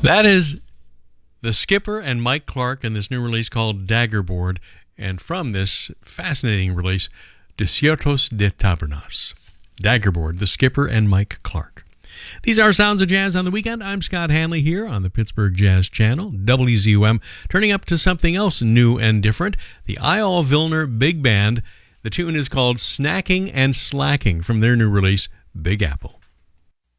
That is the Skipper and Mike Clark in this new release called Daggerboard, and from this fascinating release, Desiertos de Tabernas. Daggerboard, the Skipper and Mike Clark. These are Sounds of Jazz on the Weekend. I'm Scott Hanley here on the Pittsburgh Jazz Channel, WZUM, turning up to something else new and different, the Eyal Vilner Big Band. The tune is called Snacking and Slacking from their new release, Big Apple.